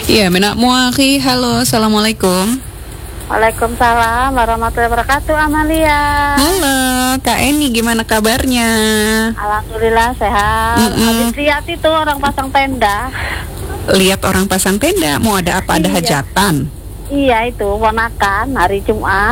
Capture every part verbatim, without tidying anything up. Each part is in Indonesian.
Iya, Menak Muaki. Halo, assalamualaikum. Waalaikumsalam warahmatullahi wabarakatuh, Amalia. Halo, Kak Eni, gimana kabarnya? Alhamdulillah sehat. Mm-mm. Habis lihat itu orang pasang tenda. Lihat orang pasang tenda, mau ada apa? Ada Iya. hajatan? Iya itu ponakan hari Jumat.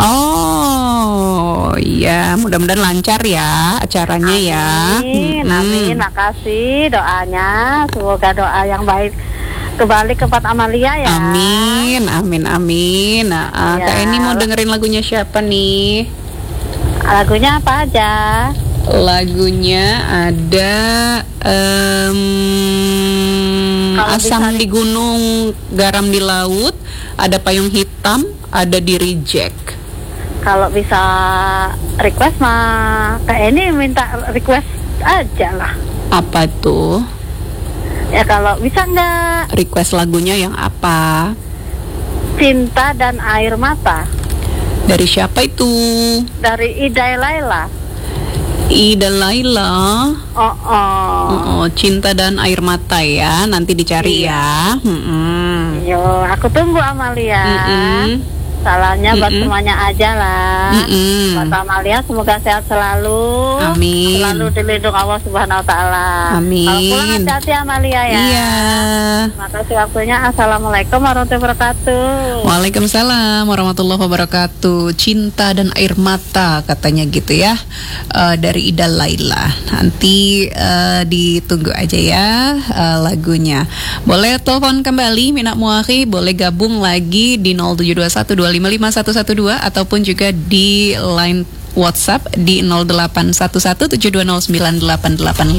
Oh, iya, mudah-mudahan lancar ya acaranya ya. Amin, Mm-mm. amin. Makasih doanya. Semoga doa yang baik kembali ke Pak Amalia ya. Amin, amin, amin. Nah, ah, Ya. Kak Eni mau dengerin lagunya siapa nih? Lagunya apa aja? Lagunya ada em, Kalau Asam bisa- di Gunung, Garam di Laut, ada Payung Hitam, ada di Reject. Kalau bisa request mah kayak ini minta request aja lah. Apa tuh? Ya kalau bisa nggak Request lagunya yang apa? Cinta dan Air Mata Dari siapa itu? dari Ida Laila. Ida Laila. Oh, oh. Oh, Cinta dan Air Mata ya. Nanti dicari Iya. ya. Mm-mm. Yo, aku tunggu Amalia. Mm-mm. Salamnya buat Mm-mm. semuanya aja lah. Mm-mm. Buat Amalia semoga sehat selalu. Amin. Selalu dilindungi Allah Subhanahu Wa Taala. Amin. Kalau pulang hati-hati Amalia ya. Iya. Makasih waktunya. Assalamualaikum warahmatullahi wabarakatuh. Waalaikumsalam warahmatullahi wabarakatuh. Cinta dan Air Mata katanya gitu ya. Eh, dari Ida Laila. Nanti eh, ditunggu aja ya eh, lagunya. Boleh telepon kembali Minak Muakhi, boleh gabung lagi di nol tujuh dua satu dua lima lima satu satu dua ataupun juga di line WhatsApp di nol delapan satu satu tujuh dua nol sembilan delapan delapan lima.